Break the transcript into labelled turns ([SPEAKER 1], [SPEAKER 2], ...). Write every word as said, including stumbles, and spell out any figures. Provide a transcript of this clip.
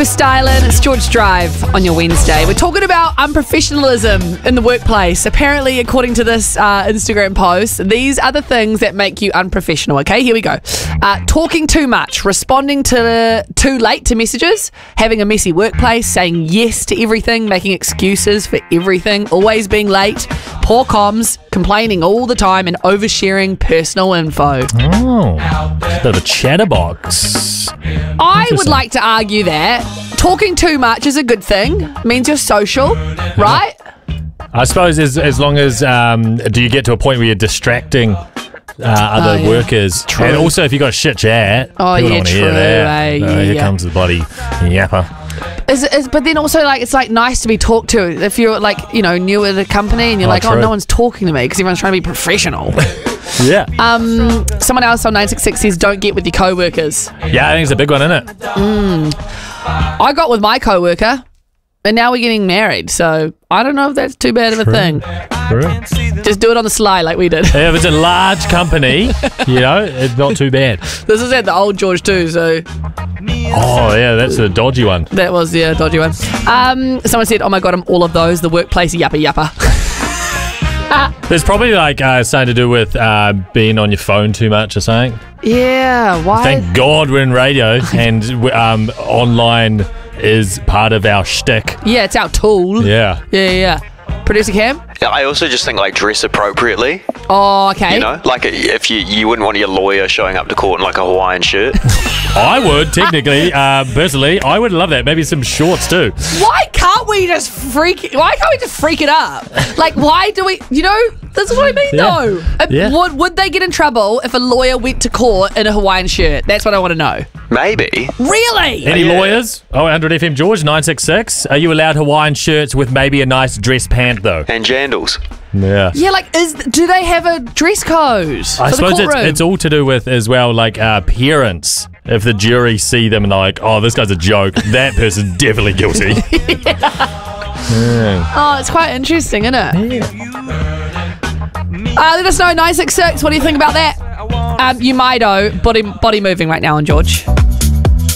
[SPEAKER 1] Super styling. It's George Drive on your Wednesday. We're talking about unprofessionalism in the workplace. Apparently, according to this uh, Instagram post, these are the things that make you unprofessional. Okay, here we go. Uh, talking too much, responding to too late to messages, having a messy workplace, saying yes to everything, making excuses for everything, always being late, poor comms, complaining all the time, and oversharing personal info.
[SPEAKER 2] Oh, a bit of a chatterbox.
[SPEAKER 1] I would like to argue that talking too much is a good thing. It means you're social, right?
[SPEAKER 2] I suppose as as long as um, do you get to a point where you're distracting uh, other
[SPEAKER 1] Oh, yeah.
[SPEAKER 2] workers,
[SPEAKER 1] True.
[SPEAKER 2] and also if you got a shit chat,
[SPEAKER 1] Oh,
[SPEAKER 2] people
[SPEAKER 1] yeah,
[SPEAKER 2] don't want to
[SPEAKER 1] true,
[SPEAKER 2] hear that.
[SPEAKER 1] eh?
[SPEAKER 2] No,
[SPEAKER 1] Yeah,
[SPEAKER 2] here
[SPEAKER 1] yeah.
[SPEAKER 2] comes the bloody yapper.
[SPEAKER 1] Is, is, but then also, like, it's like nice to be talked to. If you're like, you know, new at a company and you're
[SPEAKER 2] Oh,
[SPEAKER 1] like, oh,
[SPEAKER 2] true.
[SPEAKER 1] no one's talking to me because everyone's trying to be professional.
[SPEAKER 2] Yeah,
[SPEAKER 1] um, someone else on nine six six says, don't get with your co-workers.
[SPEAKER 2] yeah, I think it's a big one, isn't it?
[SPEAKER 1] I got with my co-worker, and now we're getting married. So I don't know if that's too bad of a thing.
[SPEAKER 2] True.
[SPEAKER 1] Just do it on the sly like we did.
[SPEAKER 2] If it's a large company, you know, it's not too bad.
[SPEAKER 1] This is at the old George too, so
[SPEAKER 2] Oh yeah, that's a dodgy one.
[SPEAKER 1] that was the uh, dodgy one. Um, someone said, oh my God, I'm all of those. The workplace yappa yappa.
[SPEAKER 2] There's probably like uh, something to do with uh, being on your phone too much or something.
[SPEAKER 1] Yeah, why?
[SPEAKER 2] Thank God we're in radio and um, online is part of our shtick.
[SPEAKER 1] Yeah, it's our tool.
[SPEAKER 2] Yeah.
[SPEAKER 1] Yeah, yeah, yeah. Producer Cam?
[SPEAKER 3] Yeah, I also just think like dress appropriately.
[SPEAKER 1] Oh, okay.
[SPEAKER 3] You know, like if you you wouldn't want your lawyer showing up to court in like a Hawaiian shirt.
[SPEAKER 2] I would, technically, uh, personally, I would love that. Maybe some shorts too.
[SPEAKER 1] Why can't we just freak? Why can't we just freak it up? Like, why do we? You know, this is what I mean,
[SPEAKER 2] Yeah.
[SPEAKER 1] though. Uh,
[SPEAKER 2] Yeah.
[SPEAKER 1] Would would they get in trouble if a lawyer went to court in a Hawaiian shirt? That's what I want to know.
[SPEAKER 3] Maybe.
[SPEAKER 1] Really?
[SPEAKER 2] Any
[SPEAKER 3] Yeah.
[SPEAKER 2] lawyers? Oh, one hundred F M George, nine six six. Are you allowed Hawaiian shirts with maybe a nice dress pant, though?
[SPEAKER 3] And jandals.
[SPEAKER 2] Yeah.
[SPEAKER 1] Yeah, like, is do they have a dress code
[SPEAKER 2] I
[SPEAKER 1] for the
[SPEAKER 2] suppose it's,
[SPEAKER 1] courtroom?
[SPEAKER 2] it's all to do with, as well, like uh, appearance. If the jury see them and they're like, oh, this guy's a joke, that person's definitely guilty.
[SPEAKER 1] Oh, it's quite interesting, isn't it? Uh, let us know, nine six six. What do you think about that? Um, you might, oh, body, body moving right now on George.